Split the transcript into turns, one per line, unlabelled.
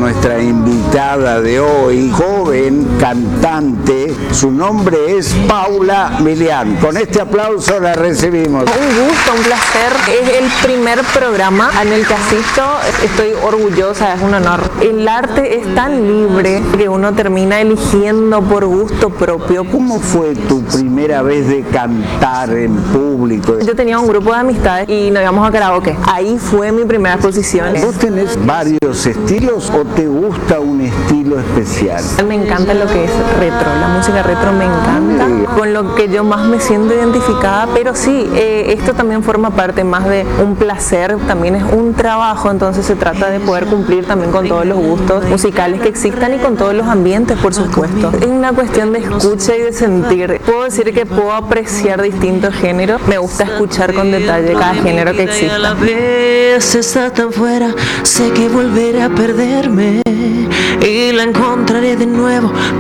nuestra invitada de hoy, joven cantante. Su nombre es Paula Milián. Con este aplauso la recibimos.
Un gusto, un placer. Es el primer programa en el que asisto. Estoy orgullosa, es un honor. El arte es tan libre que uno termina eligiendo por gusto propio.
¿Cómo fue tu primera vez de cantar en público?
Yo tenía un grupo de amistades y nos íbamos a karaoke. Ahí fue mi primera exposición.
¿Vos tenés varios estilos o te gusta un estilo especial?
Me encanta lo que es retro, la música retro me encanta, con lo que yo más me siento identificada, pero sí, esto también forma parte más de un placer, también es un trabajo, entonces se trata de poder cumplir también con todos los gustos musicales que existan y con todos los ambientes, por supuesto. Es una cuestión de escucha y de sentir. Puedo decir que puedo apreciar distintos géneros, me gusta escuchar con detalle cada género que exista.
La vez está tan fuera, sé que volveré a perderme y la encontraré de nuevo.